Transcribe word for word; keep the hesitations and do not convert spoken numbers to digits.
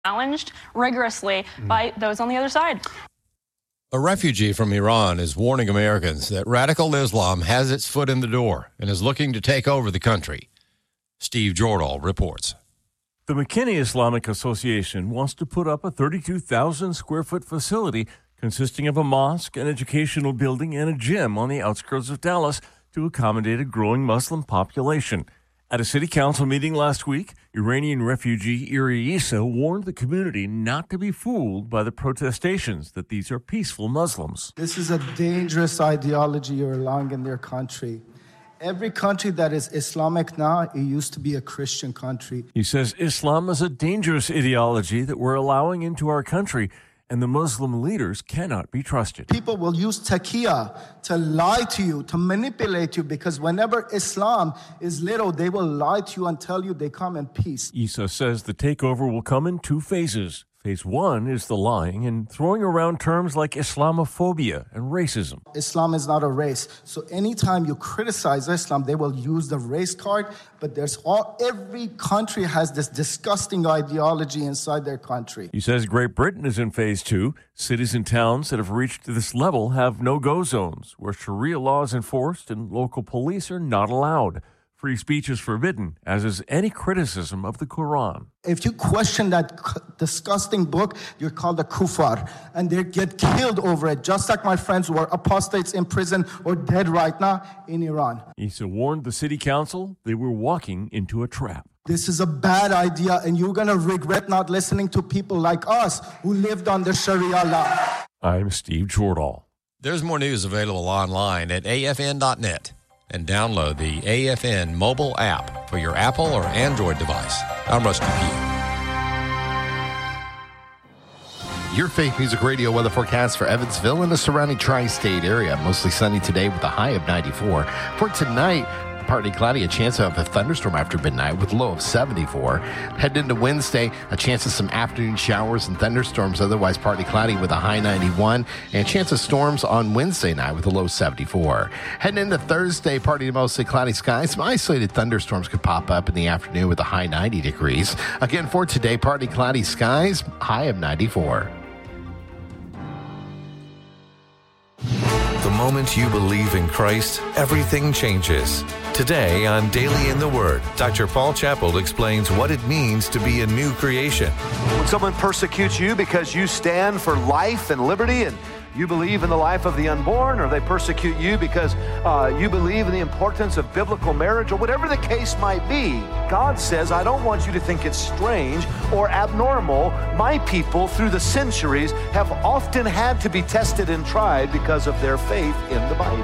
challenged rigorously by those on the other side. A refugee from Iran is warning Americans that radical Islam has its foot in the door and is looking to take over the country. Steve Jordahl reports. The McKinney Islamic Association wants to put up a thirty-two thousand square foot facility consisting of a mosque, an educational building, and a gym on the outskirts of Dallas to accommodate a growing Muslim population. At a city council meeting last week, Iranian refugee Iri Issa warned the community not to be fooled by the protestations that these are peaceful Muslims. This is a dangerous ideology you're allowing in their country. Every country that is Islamic now, it used to be a Christian country. He says Islam is a dangerous ideology that we're allowing into our country, and the Muslim leaders cannot be trusted. People will use taqiyya to lie to you, to manipulate you, because whenever Islam is little, they will lie to you and tell you they come in peace. Issa says the takeover will come in two phases. Phase one is the lying and throwing around terms like Islamophobia and racism. Islam is not a race. So anytime you criticize Islam, they will use the race card. But there's all, every country has this disgusting ideology inside their country. He says Great Britain is in phase two. Cities and towns that have reached this level have no-go zones where Sharia law is enforced and local police are not allowed. Free speech is forbidden, as is any criticism of the Quran. If you question that c- disgusting book, you're called a kuffar, and they get killed over it, just like my friends who are apostates in prison or dead right now in Iran. Issa warned the city council they were walking into a trap. This is a bad idea, and you're going to regret not listening to people like us who lived under Sharia law. I'm Steve Jordahl. There's more news available online at A F N dot net. And download the A F N mobile app for your Apple or Android device. I'm Rusty Pugh. Your Faith Music Radio weather forecast for Evansville and the surrounding tri-state area. Mostly sunny today with a high of ninety-four. For tonight, partly cloudy, a chance of a thunderstorm after midnight with a low of seventy-four. Heading into Wednesday, a chance of some afternoon showers and thunderstorms, otherwise partly cloudy with a high ninety-one, and a chance of storms on Wednesday night with a low seventy-four. Heading into Thursday, partly to mostly cloudy skies. Some isolated thunderstorms could pop up in the afternoon with a high ninety degrees. Again, for today, partly cloudy skies, high of ninety-four. The moment you believe in Christ, everything changes. Today on Daily in the Word, Doctor Paul Chappell explains what it means to be a new creation. When someone persecutes you because you stand for life and liberty and you believe in the life of the unborn, or they persecute you because uh, you believe in the importance of biblical marriage, or whatever the case might be, God says, I don't want you to think it's strange or abnormal. My people, through the centuries, have often had to be tested and tried because of their faith in the Bible.